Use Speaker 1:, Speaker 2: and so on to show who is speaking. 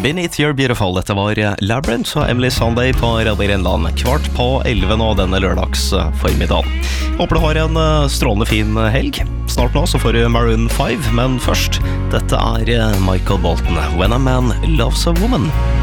Speaker 1: Beneath Your Beautiful. Dette var Labyrinth og Emily Sunday på Radio Grenland 11:15 nå denne lørdags formiddag. Håper du har en strålende fin helg. Snart nå så får du Maroon 5, men først, dette er Michael Bolton, When a Man Loves a Woman.